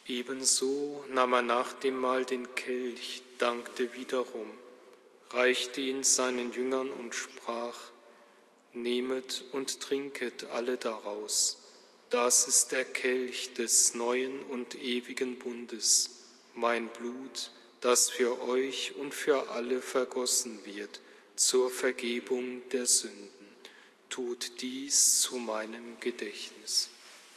Ebenso nahm er nach dem Mahl den Kelch, dankte wiederum, reichte ihn seinen Jüngern und sprach: Nehmet und trinket alle daraus. Das ist der Kelch des neuen und ewigen Bundes, mein Blut, das für euch und für alle vergossen wird, zur Vergebung der Sünden. Tut dies zu meinem Gedächtnis.